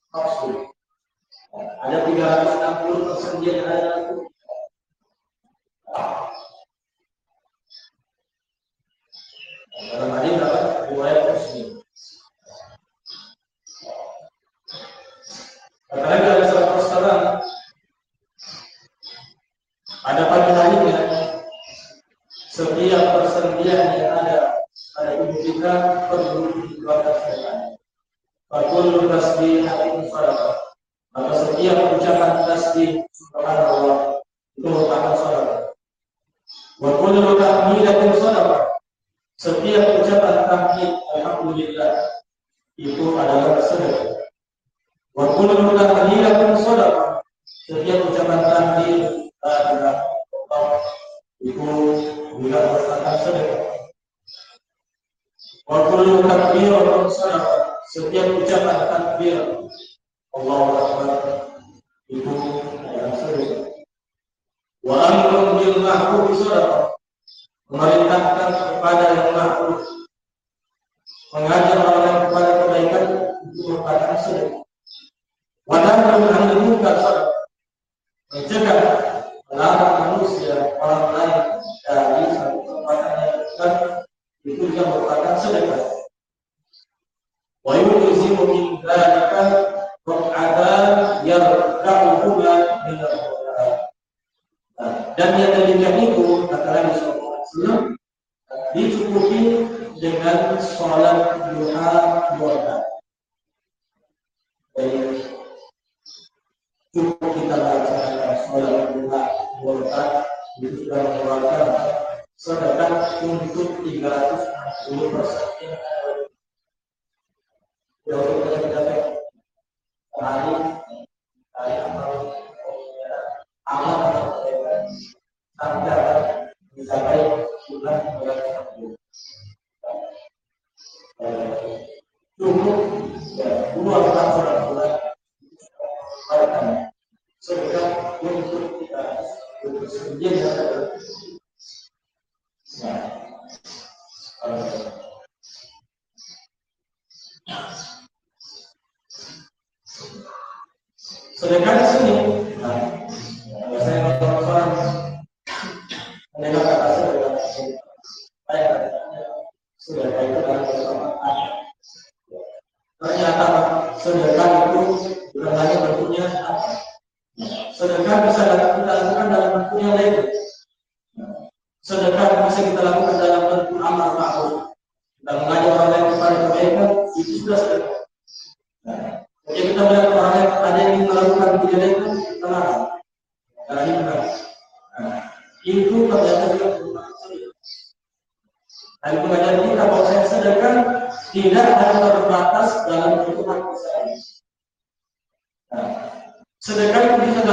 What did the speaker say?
nafsu. Ada 360 persendian yang ada dalam tubuh. Dalam hadis dapat riwayat Muslim. Karena ada salah persoalan. Ada pada hadisnya setiap persendian yang ada pada tubuh kita perlu dikeluarkan sedekah. Fakul tasbihatin sadaqah. Maka setiap ucapan tasbih subhanallah itu merupakan sedekah. Wa kullu tahmidatin sadaqah. Setiap ucapan tahmid alhamdulillah itu adalah sedekah. Wa kullu tahlilatin sadaqah. Setiap ucapan tahmid adalah itu juga merupakan sedekah. Wa kullu takbiratin sadaqah. Setiap ucapan takbir Allahu Akbar itu adalah sedekah. Wa amrun bil ma'ruf sadaqah. Memerintahkan kepada yang ma'ruf, mengajar orang kepada kebaikan itu merupakan sedekah. Wa nahyun 'anil munkar sadaqah. Mencegah melarang manusia orang lain dari satu perbuatan yang buruk itu juga merupakan sedekah. Wa yuzimu min dzalika qad'atan yarka'uhuma min al-qur'an. Dan yang demikian itu kata Nabi sallallahu alaihi wasallam dicukupi dengan sholat duha 2 rakaat. Jadi cukup kita baca sholat duha 2 rakaat itu sudah mengeluarkan sedekah untuk 360%. Ya untuk kita hari amal sampai mencapai bulan cukup ya 2 rakaat sholat bulan sedekah untuk kita bersedia dan sedekah di sini. Saya nonton orang mendengar kata sedekah. Saya sedekah itu adalah keutamaan. Ternyata sedekah itu bukan hanya bentuknya apa. Sedekah bisa kita lakukan dalam bentuk yang lain. Sedekah bisa kita lakukan dalam bentuk amal ma'ruf. Kita mengajak orang lain kepada kebaikan, itu sudah sedekah. Jika kita melihat orang yang ada yang melakukan kejelekan, kita larang. Karena ini benar. Itu ternyata juga merupakan sedekah. Dan pengajaran kita bahwa saya sedekah tidak hanya terbatas dalam bentuk harta saya. Sedekah itu bisa